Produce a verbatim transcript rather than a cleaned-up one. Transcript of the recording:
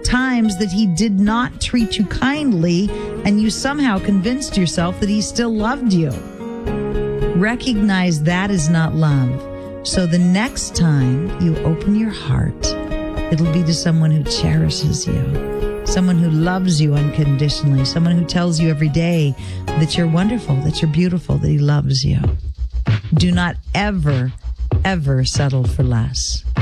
times that he did not treat you kindly and you somehow convinced yourself that he still loved you. Recognize that is not love. So the next time you open your heart, it'll be to someone who cherishes you, someone who loves you unconditionally, someone who tells you every day that you're wonderful, that you're beautiful, that he loves you. Do not ever, ever settle for less.